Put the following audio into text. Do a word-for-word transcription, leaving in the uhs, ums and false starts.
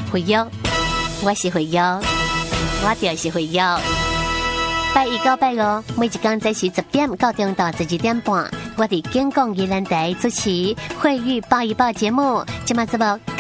会约，我是会约，我就是会约。拜一到拜五，每一天早时十點到中到十二點半，我哋警廣宜蘭台主持會與報一報節目，今晚節目